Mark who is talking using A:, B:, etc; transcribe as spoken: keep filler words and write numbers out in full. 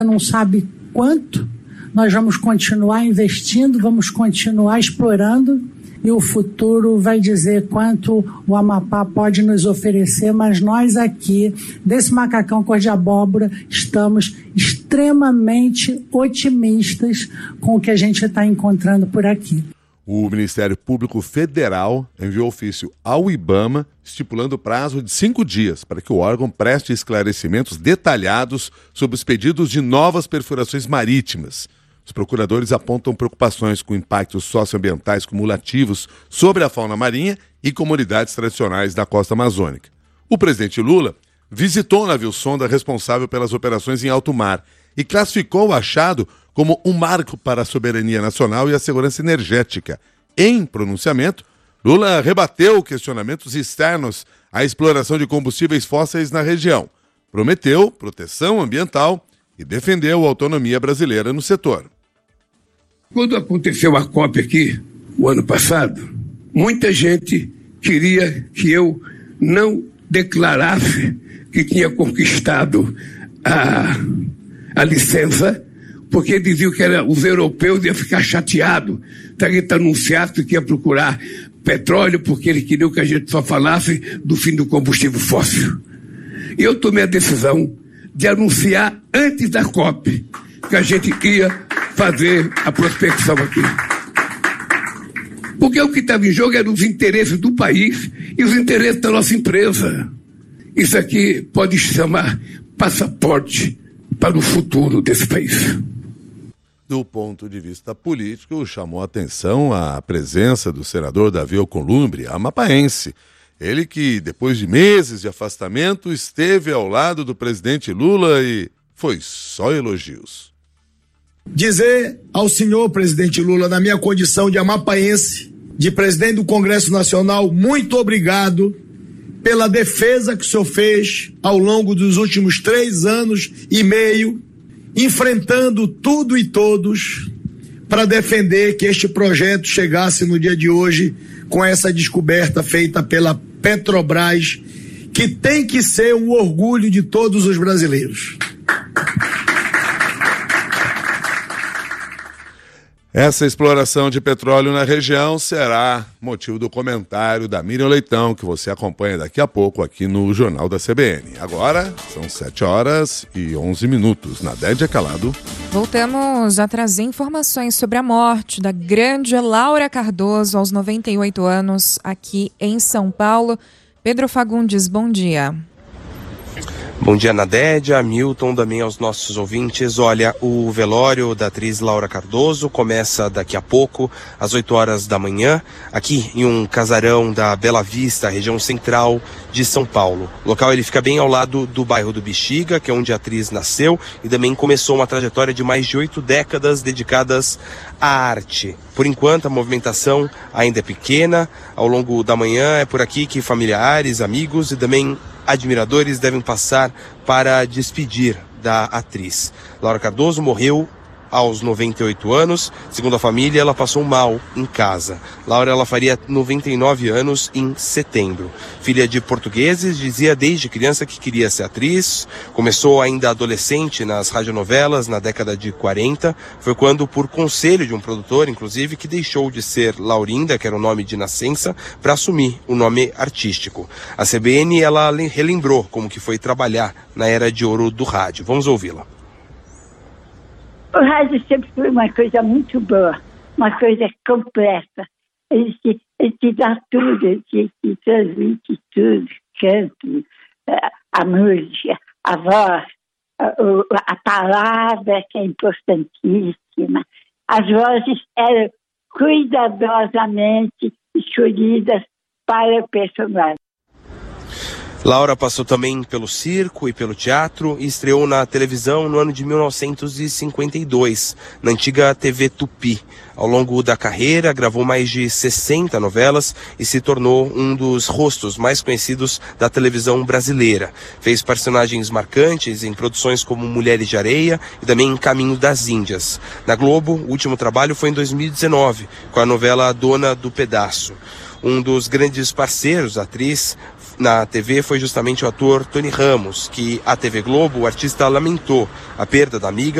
A: Não sabe quanto, nós vamos continuar investindo, vamos continuar explorando e o futuro vai dizer quanto o Amapá pode nos oferecer, mas nós aqui, desse macacão cor de abóbora, estamos extremamente otimistas com o que a gente está encontrando por aqui.
B: O Ministério Público Federal enviou ofício ao IBAMA estipulando o prazo de cinco dias para que o órgão preste esclarecimentos detalhados sobre os pedidos de novas perfurações marítimas. Os procuradores apontam preocupações com impactos socioambientais cumulativos sobre a fauna marinha e comunidades tradicionais da costa amazônica. O presidente Lula visitou o navio-sonda responsável pelas operações em alto mar e classificou o achado como um marco para a soberania nacional e a segurança energética. Em pronunciamento, Lula rebateu questionamentos externos à exploração de combustíveis fósseis na região, prometeu proteção ambiental e defendeu a autonomia brasileira no setor.
C: Quando aconteceu a COP aqui, o ano passado, muita gente queria que eu não declarasse que tinha conquistado a, a licença, porque diziam que era, os europeus iam ficar chateados se a gente anunciasse que ia procurar petróleo, porque eles queriam que a gente só falasse do fim do combustível fóssil. E eu tomei a decisão de anunciar antes da COP que a gente ia fazer a prospecção aqui. Porque o que estava em jogo eram os interesses do país e os interesses da nossa empresa. Isso aqui pode se chamar passaporte para o futuro desse país.
B: Do ponto de vista político, chamou a atenção a presença do senador Davi Alcolumbre, amapaense. Ele que, depois de meses de afastamento, esteve ao lado do presidente Lula e foi só elogios.
D: Dizer ao senhor presidente Lula, na minha condição de amapaense, de presidente do Congresso Nacional, muito obrigado pela defesa que o senhor fez ao longo dos últimos três anos e meio, enfrentando tudo e todos para defender que este projeto chegasse no dia de hoje com essa descoberta feita pela Petrobras, que tem que ser um orgulho de todos os brasileiros.
B: Essa exploração de petróleo na região será motivo do comentário da Miriam Leitão, que você acompanha daqui a pouco aqui no Jornal da C B N. Agora são sete horas e onze minutos. Nadédia Calado.
E: Voltamos a trazer informações sobre a morte da grande Laura Cardoso aos noventa e oito anos aqui em São Paulo. Pedro Fagundes, bom dia.
F: Bom dia, Nadédia, Milton, também aos nossos ouvintes. Olha, o velório da atriz Laura Cardoso começa daqui a pouco, às oito horas da manhã, aqui em um casarão da Bela Vista, região central de São Paulo. O local ele fica bem ao lado do bairro do Bexiga, que é onde a atriz nasceu, e também começou uma trajetória de mais de oito décadas dedicadas à arte. Por enquanto, a movimentação ainda é pequena. Ao longo da manhã é por aqui que familiares, amigos e também admiradores devem passar para despedir da atriz. Laura Cardoso morreu aos noventa e oito anos. Segundo a família, ela passou mal em casa. Laura ela faria noventa e nove anos em setembro. Filha de portugueses, dizia desde criança que queria ser atriz. Começou ainda adolescente nas radionovelas na década de quarenta. Foi quando, por conselho de um produtor, inclusive, que deixou de ser Laurinda, que era o nome de nascença, para assumir o nome artístico. A C B N ela relembrou como que foi trabalhar na era de ouro do rádio. Vamos ouvi-la.
G: O rádio sempre foi uma coisa muito boa, uma coisa completa. Ele te, ele te dá tudo, ele te, te transmite tudo, canto, a música, a voz, a, a palavra que é importantíssima. As vozes eram cuidadosamente escolhidas para o personagem.
F: Laura passou também pelo circo e pelo teatro e estreou na televisão no ano de mil novecentos e cinquenta e dois, na antiga T V Tupi. Ao longo da carreira, gravou mais de sessenta novelas e se tornou um dos rostos mais conhecidos da televisão brasileira. Fez personagens marcantes em produções como Mulheres de Areia e também Caminho das Índias. Na Globo, o último trabalho foi em dois mil e dezenove, com a novela Dona do Pedaço. Um dos grandes parceiros da atriz na T V foi justamente o ator Tony Ramos, que a T V Globo, o artista lamentou a perda da amiga.